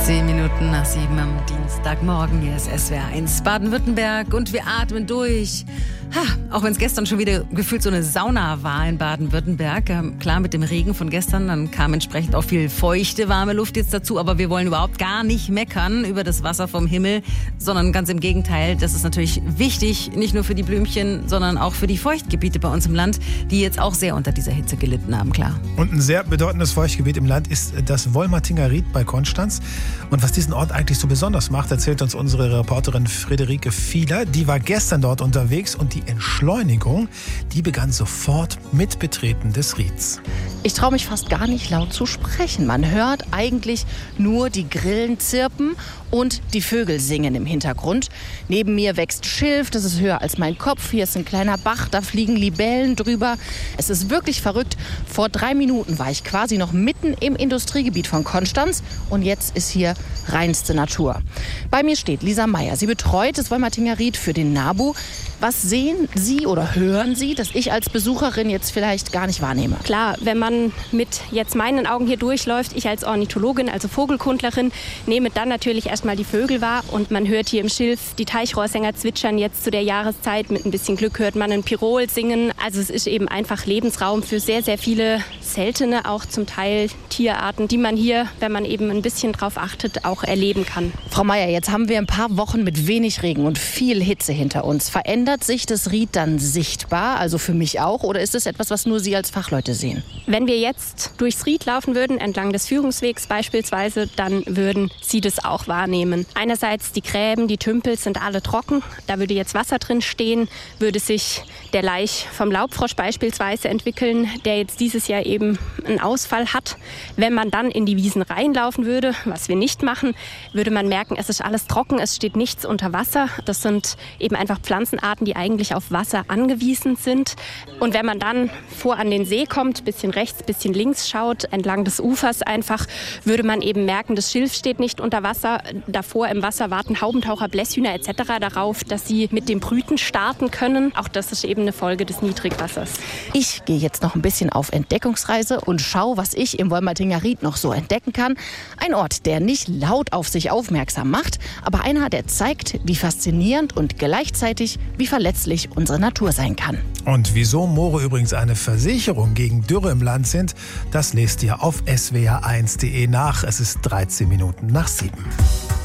10 Minuten nach 7 am Dienstagmorgen. Hier ist SWR1 Baden-Württemberg und wir atmen durch. Auch wenn es gestern schon wieder gefühlt so eine Sauna war in Baden-Württemberg. Klar, mit dem Regen von gestern, dann kam entsprechend auch viel feuchte, warme Luft jetzt dazu. Aber wir wollen überhaupt gar nicht meckern über das Wasser vom Himmel, sondern ganz im Gegenteil. Das ist natürlich wichtig, nicht nur für die Blümchen, sondern auch für die Feuchtgebiete bei uns im Land, die jetzt auch sehr unter dieser Hitze gelitten haben, klar. Und ein sehr bedeutendes Feuchtgebiet im Land ist das Wolmertinger Ried bei Konstanz. Und was diesen Ort eigentlich so besonders macht, erzählt uns unsere Reporterin Friederike Fieler. Die war gestern dort unterwegs und die Entschleunigung, die begann sofort mit Betreten des Rieds. Ich traue mich fast gar nicht laut zu sprechen. Man hört eigentlich nur die Grillen zirpen und die Vögel singen im Hintergrund. Neben mir wächst Schilf, das ist höher als mein Kopf. Hier ist ein kleiner Bach, da fliegen Libellen drüber. Es ist wirklich verrückt. Vor 3 Minuten war ich quasi noch mitten im Industriegebiet von Konstanz und jetzt ist hier reinste Natur. Bei mir steht Lisa Meyer. Sie betreut das Wolmertinger Ried für den NABU. Was sehen Sie oder hören Sie, dass ich als Besucherin jetzt vielleicht gar nicht wahrnehme? Klar, wenn man mit jetzt meinen Augen hier durchläuft, ich als Ornithologin, also Vogelkundlerin, nehme dann natürlich erstmal die Vögel wahr und man hört hier im Schilf die Teichrohrsänger zwitschern jetzt zu der Jahreszeit. Mit ein bisschen Glück hört man einen Pirol singen. Also es ist eben einfach Lebensraum für sehr, sehr viele seltene, auch zum Teil Tierarten, die man hier, wenn man eben ein bisschen drauf achtet, auch erleben kann. Frau Meyer, jetzt haben wir ein paar Wochen mit wenig Regen und viel Hitze hinter uns. Verändert sich das Ried dann sichtbar, also für mich auch, oder ist es etwas, was nur Sie als Fachleute sehen? Wenn wir jetzt durchs Ried laufen würden, entlang des Führungswegs beispielsweise, dann würden Sie das auch wahrnehmen. Einerseits die Gräben, die Tümpel sind alle trocken, da würde jetzt Wasser drin stehen, würde sich der Laich vom Laubfrosch beispielsweise entwickeln, der jetzt dieses Jahr eben einen Ausfall hat. Wenn man dann in die Wiesen reinlaufen würde, was wir nicht machen, würde man merken, es ist alles trocken, es steht nichts unter Wasser. Das sind eben einfach Pflanzenarten, die eigentlich auf Wasser angewiesen sind. Und wenn man dann vor an den See kommt, bisschen rechts, bisschen links schaut, entlang des Ufers einfach, würde man eben merken, das Schilf steht nicht unter Wasser. Davor im Wasser warten Haubentaucher, Blässhühner etc. darauf, dass sie mit dem Brüten starten können. Auch das ist eben eine Folge des Niedrigwassers. Ich gehe jetzt noch ein bisschen auf Entdeckungsreise und schaue, was ich im Wolmertinger Ried noch so entdecken kann. Ein Ort, der nicht laut auf sich aufmerksam macht, aber einer, der zeigt, wie faszinierend und gleichzeitig wie verletzlich unsere Natur sein kann. Und wieso Moore übrigens eine Versicherung gegen Dürre im Land sind, das lest ihr auf swr1.de nach. Es ist 13 Minuten nach 7.